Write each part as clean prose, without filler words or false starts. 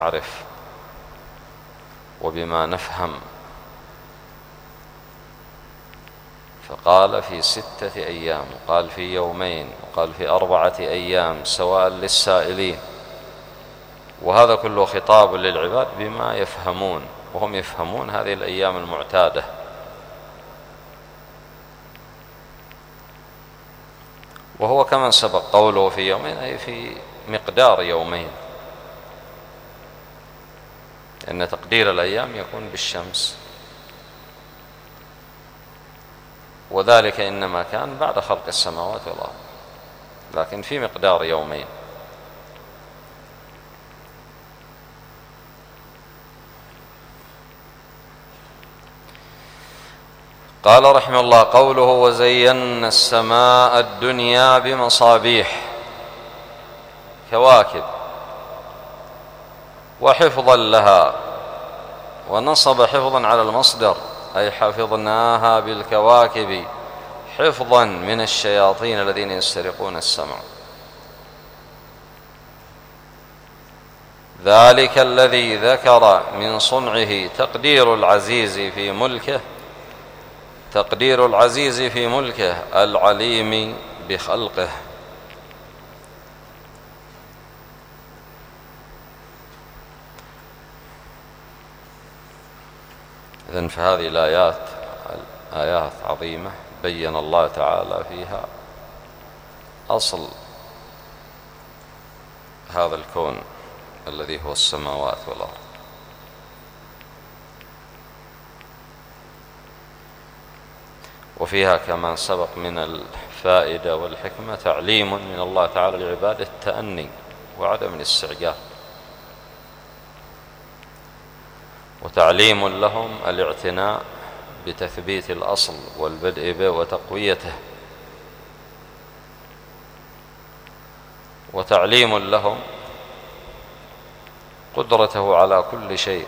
نعرف وبما نفهم. فقال في 6 أيام، وقال في يومين، وقال في 4 أيام، سواء للسائلين. وهذا كله خطاب للعباد بما يفهمون، وهم يفهمون هذه الأيام المعتادة. وهو كما سبق قوله في يومين أي في مقدار يومين، إن تقدير الأيام يكون بالشمس، وذلك إنما كان بعد خلق السماوات والأرض، لكن في مقدار يومين. قال رحمه الله: قوله وزينا السماء الدنيا بمصابيح، كواكب، وحفظا لها، ونصب حفظا على المصدر أي حفظناها بالكواكب حفظا من الشياطين الذين يسترقون السمع. ذلك الذي ذكر من صنعه تقدير العزيز في ملكه، تقدير العزيز في ملكه العليم بخلقه. إذن فهذه الآيات آيات عظيمة بين الله تعالى فيها أصل هذا الكون الذي هو السماوات والأرض. وفيها كما سبق من الفائدة والحكمة تعليم من الله تعالى لعباده التأني وعدم الاستعجال، وتعليم لهم الاعتناء بتثبيت الأصل والبدء به وتقويته، وتعليم لهم قدرته على كل شيء.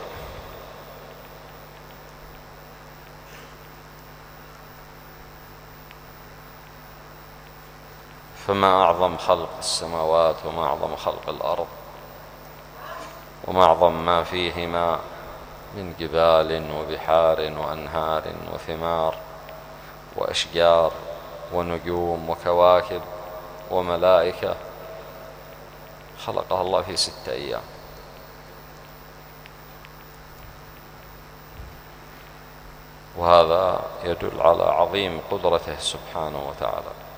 فما أعظم خلق السماوات، وما أعظم خلق الأرض، وما أعظم ما فيهما من جبال وبحار وأنهار وثمار وأشجار ونجوم وكواكب وملائكة خلقها الله في 6 أيام. وهذا يدل على عظيم قدرته سبحانه وتعالى.